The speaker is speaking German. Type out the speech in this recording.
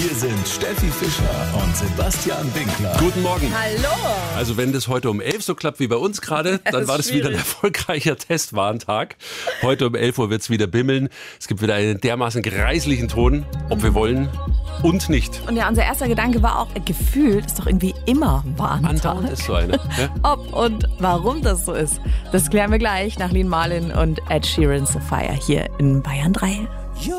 Hier sind Steffi Fischer und Sebastian Winkler. Guten Morgen. Hallo. Also wenn das heute um 11 so klappt wie bei uns gerade, dann war das wieder ein erfolgreicher Testwarentag. Heute um 11 Uhr wird es wieder bimmeln. Es gibt wieder einen dermaßen greislichen Ton, ob wir wollen und nicht. Und ja, unser erster Gedanke war auch, gefühlt ist doch irgendwie immer Andauernd Warntag. ist so eine. Ja? Ob und warum das so ist, das klären wir gleich nach Lin Marlin und Ed Sheeran Sophia hier in Bayern 3.